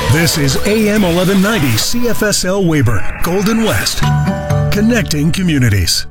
This is AM 1190 CFSL Weyburn, Golden West, connecting communities.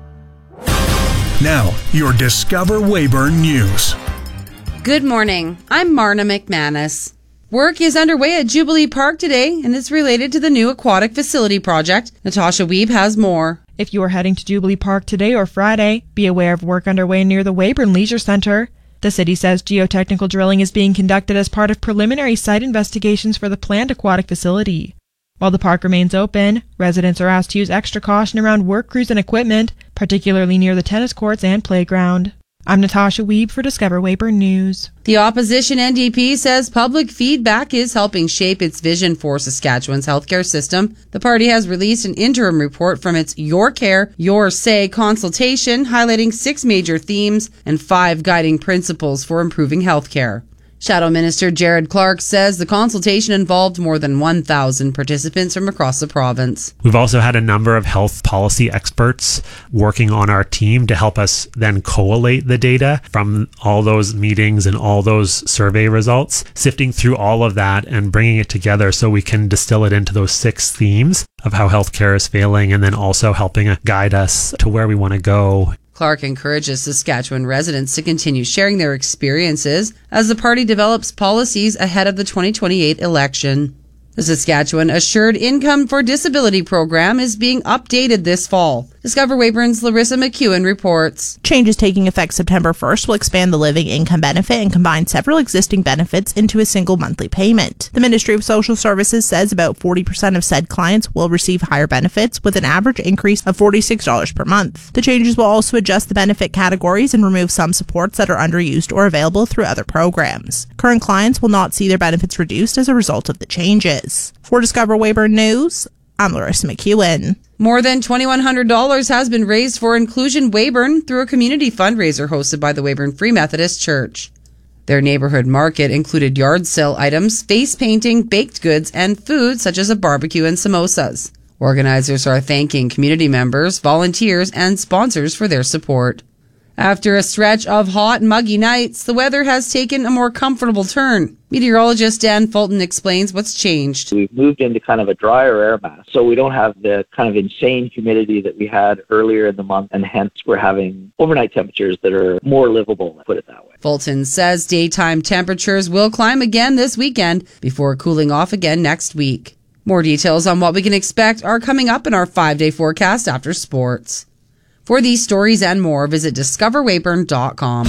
Now, your Discover Weyburn News. Good morning. I'm Marna McManus. Work is underway at Jubilee Park today, and it's related to the new aquatic facility project. Natasha Wiebe has more. If you are heading to Jubilee Park today or Friday, be aware of work underway near the Weyburn Leisure Centre. The city says geotechnical drilling is being conducted as part of preliminary site investigations for the planned aquatic facility. While the park remains open, residents are asked to use extra caution around work crews and equipment, particularly near the tennis courts and playground. I'm Natasha Wiebe for Discover Weyburn News. The opposition NDP says public feedback is helping shape its vision for Saskatchewan's healthcare system. The party has released an interim report from its Your Care, Your Say consultation, highlighting 6 major themes and 5 guiding principles for improving healthcare. Shadow Minister Jared Clark says the consultation involved more than 1,000 participants from across the province. We've also had a number of health policy experts working on our team to help us then collate the data from all those meetings and all those survey results, sifting through all of that and bringing it together so we can distill it into those 6 themes of how healthcare is failing, and then also helping guide us to where we want to go. Clark encourages Saskatchewan residents to continue sharing their experiences as the party develops policies ahead of the 2028 election. The Saskatchewan Assured Income for Disability program is being updated this fall. Discover Weyburn's Larissa McEwen reports. Changes taking effect September 1st will expand the living income benefit and combine several existing benefits into a single monthly payment. The Ministry of Social Services says about 40% of said clients will receive higher benefits, with an average increase of $46 per month. The changes will also adjust the benefit categories and remove some supports that are underused or available through other programs. Current clients will not see their benefits reduced as a result of the changes. For Discover Weyburn News, I'm Larissa McEwen. More than $2,100 has been raised for Inclusion Weyburn through a community fundraiser hosted by the Weyburn Free Methodist Church. Their neighborhood market included yard sale items, face painting, baked goods, and food such as a barbecue and samosas. Organizers are thanking community members, volunteers, and sponsors for their support. After a stretch of hot, muggy nights, the weather has taken a more comfortable turn. Meteorologist Dan Fulton explains what's changed. We've moved into kind of a drier air mass, so we don't have the kind of insane humidity that we had earlier in the month, and hence we're having overnight temperatures that are more livable, let's put it that way. Fulton says daytime temperatures will climb again this weekend before cooling off again next week. More details on what we can expect are coming up in our 5-day forecast after sports. For these stories and more, visit discoverweyburn.com.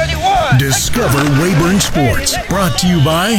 Discover Weyburn Sports, brought to you by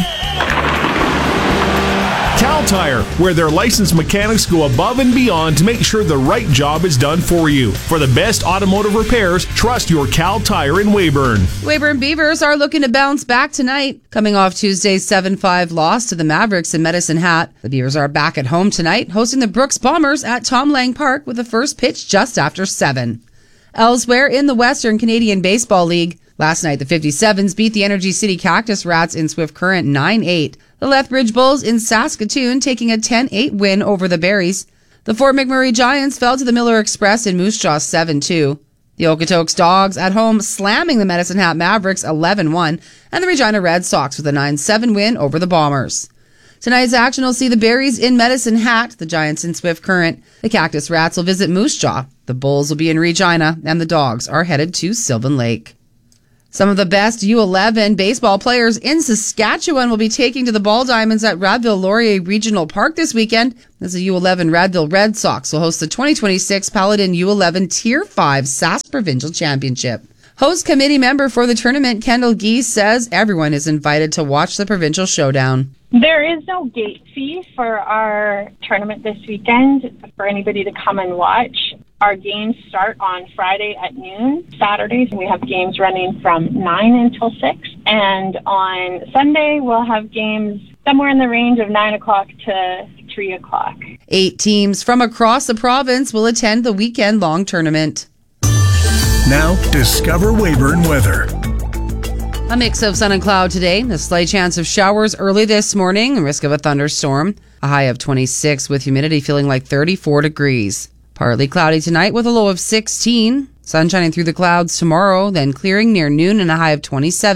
Cal Tire, where their licensed mechanics go above and beyond to make sure the right job is done for you. For the best automotive repairs, trust your Cal Tire in Weyburn. Weyburn Beavers are looking to bounce back tonight. Coming off Tuesday's 7-5 loss to the Mavericks in Medicine Hat, the Beavers are back at home tonight, hosting the Brooks Bombers at Tom Lang Park with the first pitch just after 7. Elsewhere in the Western Canadian Baseball League, last night the 57s beat the Energy City Cactus Rats in Swift Current 9-8. The Lethbridge Bulls in Saskatoon taking a 10-8 win over the Berries. The Fort McMurray Giants fell to the Miller Express in Moose Jaw 7-2. The Okotoks Dogs at home slamming the Medicine Hat Mavericks 11-1, and the Regina Red Sox with a 9-7 win over the Bombers. Tonight's action will see the Berries in Medicine Hat, the Giants in Swift Current. The Cactus Rats will visit Moose Jaw. The Bulls will be in Regina, and the Dogs are headed to Sylvan Lake. Some of the best U11 baseball players in Saskatchewan will be taking to the Ball Diamonds at Radville-Laurier Regional Park this weekend, as the U11 Radville Red Sox will host the 2026 Paladin U11 Tier 5 Sask Provincial Championship. Host committee member for the tournament, Kendall Geese, says everyone is invited to watch the provincial showdown. There is no gate fee for our tournament this weekend for anybody to come and watch. Our games start on Friday at noon. Saturdays, we have games running from 9 until 6. And on Sunday, we'll have games somewhere in the range of 9 o'clock to 3 o'clock. 8 teams from across the province will attend the weekend-long tournament. Now, Discover Weyburn weather. A mix of sun and cloud today. A slight chance of showers early this morning and risk of a thunderstorm. A high of 26 with humidity feeling like 34 degrees. Partly cloudy tonight with a low of 16. Sun shining through the clouds tomorrow, then clearing near noon and a high of 27.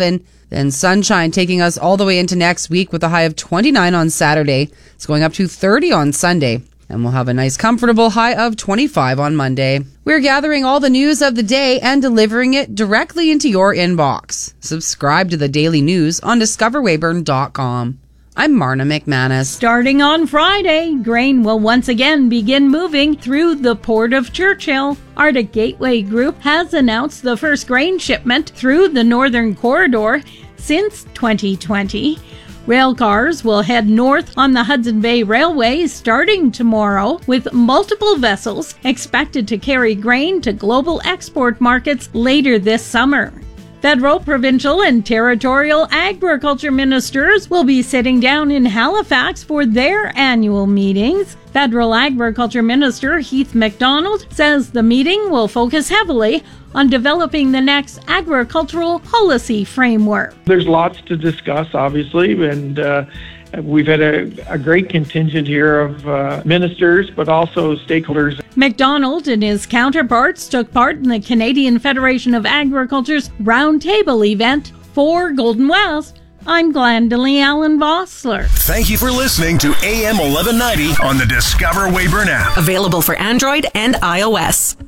Then sunshine taking us all the way into next week with a high of 29 on Saturday. It's going up to 30 on Sunday. And we'll have a nice comfortable high of 25 on Monday. We're gathering all the news of the day and delivering it directly into your inbox. Subscribe to the daily news on discoverweyburn.com. I'm Marna McManus. Starting on Friday, grain will once again begin moving through the Port of Churchill. Arctic Gateway Group has announced the first grain shipment through the Northern Corridor since 2020. Rail cars will head north on the Hudson Bay Railway starting tomorrow, with multiple vessels expected to carry grain to global export markets later this summer. Federal, provincial, and territorial agriculture ministers will be sitting down in Halifax for their annual meetings. Federal Agriculture Minister Heath MacDonald says the meeting will focus heavily on developing the next agricultural policy framework. There's lots to discuss, obviously, and we've had a great contingent here of ministers, but also stakeholders. MacDonald and his counterparts took part in the Canadian Federation of Agriculture's Roundtable event. For Golden West, I'm Glendalee Allen Vossler. Thank you for listening to AM 1190 on the Discover Weyburn app. Available for Android and iOS.